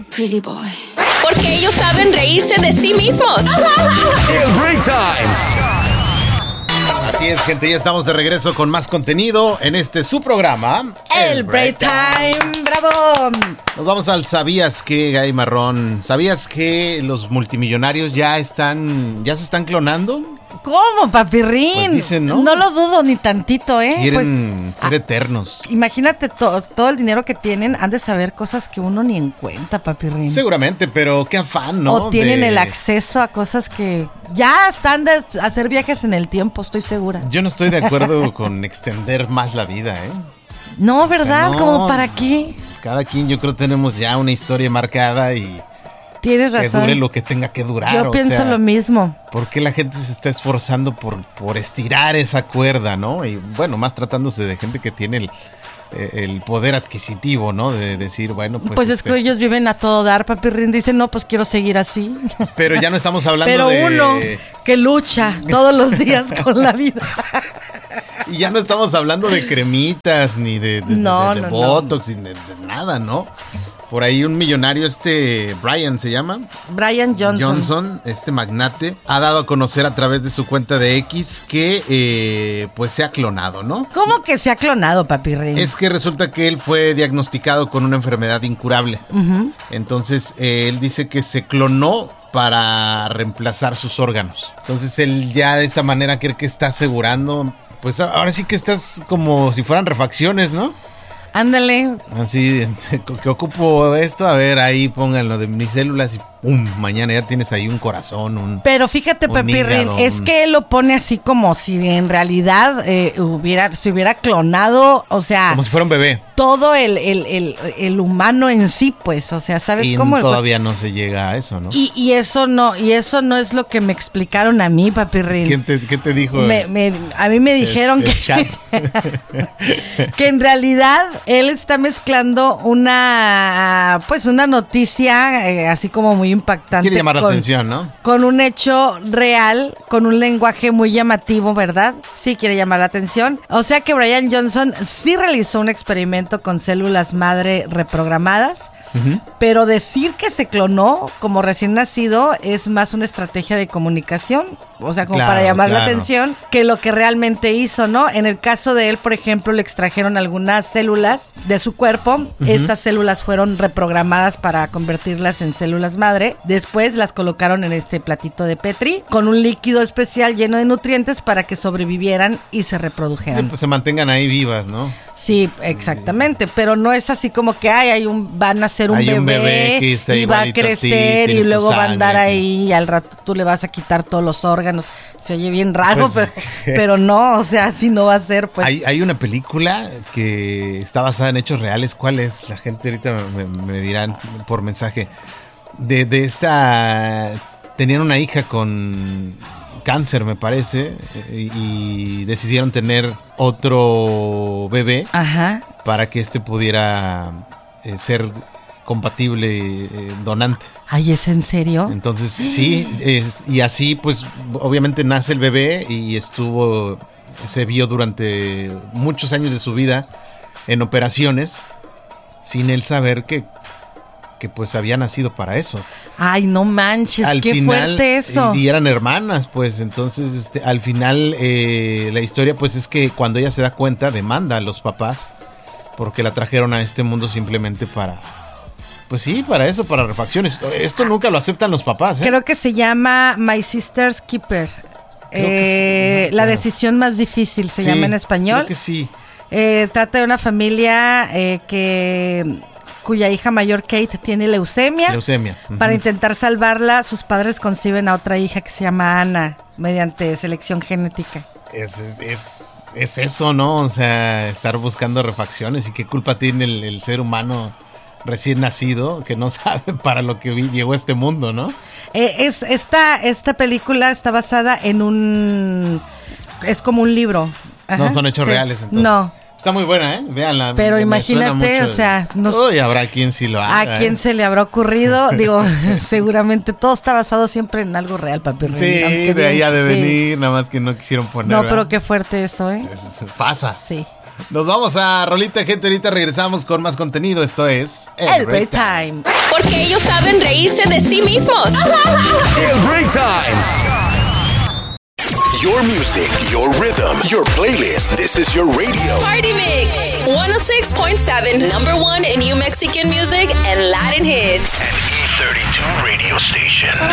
Pretty boy. Porque ellos saben reírse de sí mismos. El Break Time. Así es, gente, ya estamos de regreso con más contenido en su programa, El Break Time. ¡Bravo! Nos vamos al ¿sabías qué, Gay Marrón? ¿Sabías que los multimillonarios ya se están clonando? ¿Cómo, papirrín? Pues dicen, ¿no? No lo dudo ni tantito, ¿eh? Quieren ser eternos. Imagínate todo el dinero que tienen, han de saber cosas que uno ni en cuenta, papirrín. Seguramente, pero qué afán, ¿no? O tienen el acceso a cosas que ya están de hacer viajes en el tiempo, estoy segura. Yo no estoy de acuerdo con extender más la vida, ¿eh? No, ¿verdad? O sea, no, ¿Cómo para qué? Cada quien, yo creo, tenemos ya una historia marcada y Tienes que razón. dure lo que tenga que durar. Yo pienso lo mismo. ¿Por qué la gente se está esforzando por estirar esa cuerda, no? Y bueno, más tratándose de gente que tiene el poder adquisitivo, ¿no? De decir, bueno, Pues es que ellos viven a todo dar, papirrín. Dicen, no, pues quiero seguir así. Pero ya no estamos hablando Pero de... uno que lucha todos los días con la vida. Y ya no estamos hablando de cremitas, ni de Botox, ni de nada, ¿no? Por ahí un millonario, Brian se llama. Brian Johnson. Este magnate, ha dado a conocer a través de su cuenta de X que pues se ha clonado, ¿no? ¿Cómo que se ha clonado, papirrín? Es que resulta que él fue diagnosticado con una enfermedad incurable. Uh-huh. Entonces, él dice que se clonó para reemplazar sus órganos. Entonces, él ya de esta manera cree que está asegurando, pues ahora sí que estás como si fueran refacciones, ¿no? Ándale. Así, que ocupo esto, a ver, ahí pónganlo de mis células y ¡pum! Mañana ya tienes ahí un corazón, Pero fíjate, papirrín, es que él lo pone así como si en realidad se hubiera clonado, o sea... Como si fuera un bebé. Todo el humano en sí, pues, o sea, ¿sabes cómo? Todavía no se llega a eso, ¿no? Y eso no es lo que me explicaron a mí, papirrín. ¿Qué te dijo? A mí me dijeron que en realidad él está mezclando una noticia así como muy impactante. Quiere llamar la atención, ¿no? Con un hecho real, con un lenguaje muy llamativo, ¿verdad? Sí, quiere llamar la atención. O sea que Brian Johnson sí realizó un experimento con células madre reprogramadas. Uh-huh. Pero decir que se clonó como recién nacido es más una estrategia de comunicación, o sea, como para llamar la atención, que lo que realmente hizo, ¿no? En el caso de él, por ejemplo, le extrajeron algunas células de su cuerpo. Uh-huh. Estas células fueron reprogramadas para convertirlas en células madre. Después las colocaron en este platito de Petri con un líquido especial lleno de nutrientes para que sobrevivieran y se reprodujeran. Pues se mantengan ahí vivas, ¿no? Sí, exactamente, pero no es así como que van a ser un bebé que y va a crecer y luego va a andar ahí y al rato tú le vas a quitar todos los órganos. Se oye bien raro, pues, pero no, o sea, así no va a ser, pues. Hay una película que está basada en hechos reales. ¿Cuál es? La gente ahorita me dirán por mensaje. De esta... Tenían una hija con cáncer, me parece, y decidieron tener otro bebé. Ajá. Para que pudiera ser compatible donante. Ay, ¿es en serio? Entonces, sí, y así pues obviamente nace el bebé y se vio durante muchos años de su vida en operaciones sin él saber que pues había nacido para eso. Ay, no manches, qué final, fuerte eso. Y eran hermanas, pues, entonces al final la historia pues es que cuando ella se da cuenta demanda a los papás porque la trajeron a este mundo simplemente para... Pues sí, para eso, para refacciones. Esto nunca lo aceptan los papás, ¿eh? Creo que se llama My Sister's Keeper. La decisión más difícil se llama en español. Creo que sí. Trata de una familia cuya hija mayor, Kate, tiene leucemia. Uh-huh. Para intentar salvarla, sus padres conciben a otra hija que se llama Ana mediante selección genética. Es eso, ¿no? O sea, estar buscando refacciones y qué culpa tiene el ser humano recién nacido que no sabe para lo que llegó a este mundo, ¿no? Esta película está basada en es como un libro. Ajá, no son hechos reales, entonces. No. Está muy buena, ¿eh? Véanla. Pero imagínate, o sea... Uy, habrá quien sí lo haga. ¿A quién se le habrá ocurrido? Digo, seguramente todo está basado siempre en algo real, papirrín. Sí, de ahí ha de venir, nada más que no quisieron poner. No, pero qué fuerte eso, ¿eh? Pasa. Sí. Nos vamos a rolita, gente. Ahorita regresamos con más contenido. Esto es El Break Time. Porque ellos saben reírse de sí mismos. El Break Time. Your music, your rhythm, your playlist. This is your radio. Party Mix 106.7, number one in New Mexican music and Latin hits. An E32 radio station.